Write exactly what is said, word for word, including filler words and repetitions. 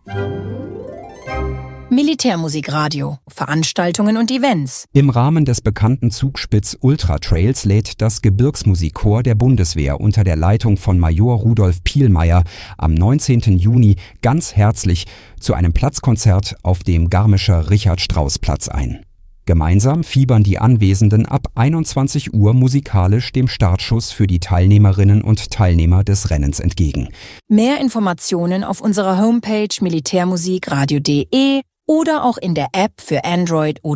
Militärmusikradio, Veranstaltungen und Events. Im Rahmen des bekannten Zugspitz Ultra Trails lädt das Gebirgsmusikchor der Bundeswehr unter der Leitung von Major Rudolf Pielmeier am neunzehnten Juni ganz herzlich zu einem Platzkonzert auf dem Garmischer Richard-Strauss-Platz ein. Gemeinsam fiebern die Anwesenden ab einundzwanzig Uhr musikalisch dem Startschuss für die Teilnehmerinnen und Teilnehmer des Rennens entgegen. Mehr Informationen auf unserer Homepage militärmusikradio punkt de oder auch in der App für Android oder